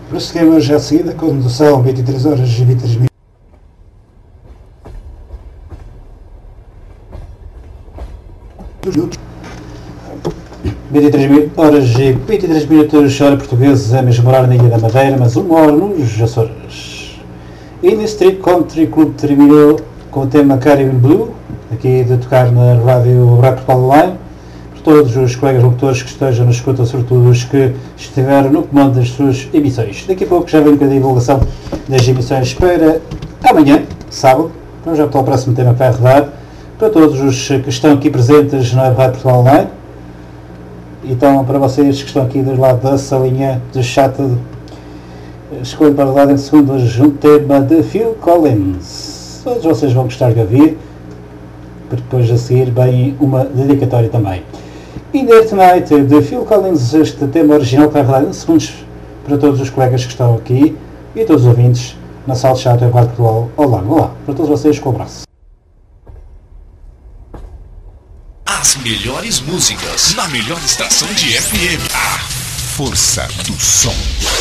Prosseguimos já a seguida com a condução 23 horas e 23 minutos. 23 horas e 23 minutos, hora portuguesa, mesmo horário na Ilha da Madeira, mas 1 hora nos Açores. E nesse Street Country Club terminou com o tema Caribbean Blue, aqui de tocar na rádio Portugal Online. Por todos os colegas locutores que estejam na escuta, sobretudo os que estiveram no comando das suas emissões. Daqui a pouco já vem com a divulgação das emissões para amanhã, sábado. Então já para o próximo tema que vai rodar. Para todos os que estão aqui presentes na rádio Portugal Online. Então, para vocês que estão aqui do lado da salinha de chat, escolho para rodar em segundos um tema de Phil Collins. Todos vocês vão gostar de ouvir, depois a seguir bem uma dedicatória também. In There Tonight, de Phil Collins, este tema original que vai rodar em segundos para todos os colegas que estão aqui e todos os ouvintes na sala de chat da Rádio Portugal Online. Olá, para todos vocês, com o abraço. As melhores músicas na melhor estação de FM. A força do som.